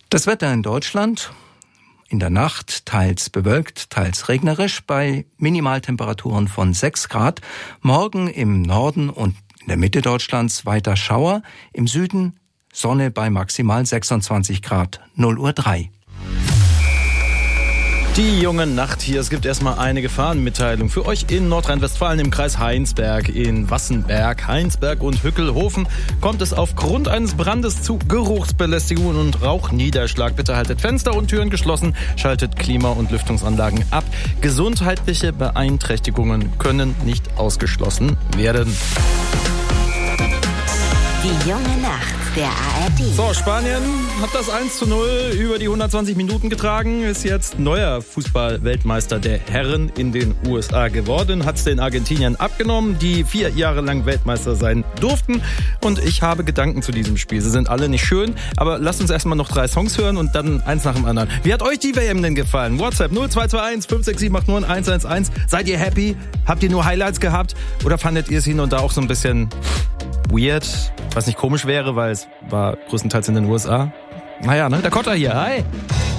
Das Wetter in Deutschland: in der Nacht teils bewölkt, teils regnerisch bei Minimaltemperaturen von 6 Grad. Morgen im Norden und in der Mitte Deutschlands weiter Schauer. Im Süden Sonne bei maximal 26 Grad. 0:03 Uhr. Die junge Nacht hier. Es gibt erstmal eine Gefahrenmitteilung für euch in Nordrhein-Westfalen im Kreis Heinsberg, in Wassenberg, Heinsberg und Hückelhofen kommt es aufgrund eines Brandes zu Geruchsbelästigungen und Rauchniederschlag. Bitte haltet Fenster und Türen geschlossen, schaltet Klima- und Lüftungsanlagen ab. Gesundheitliche Beeinträchtigungen können nicht ausgeschlossen werden. Die junge Nacht der ARD. So, Spanien hat das 1:0 über die 120 Minuten getragen, ist jetzt neuer Fußball-Weltmeister der Herren in den USA geworden, hat es den Argentiniern abgenommen, die 4 Jahre lang Weltmeister sein durften. Und ich habe Gedanken zu diesem Spiel. Sie sind alle nicht schön, aber lasst uns erstmal noch 3 Songs hören und dann eins nach dem anderen. Wie hat euch die WM denn gefallen? WhatsApp 0221 567 111. Seid ihr happy? Habt ihr nur Highlights gehabt? Oder fandet ihr es hin und da auch so ein bisschen weird, was nicht komisch wäre, weil es war größtenteils in den USA? Naja, ne? Der Kotter hier, hi!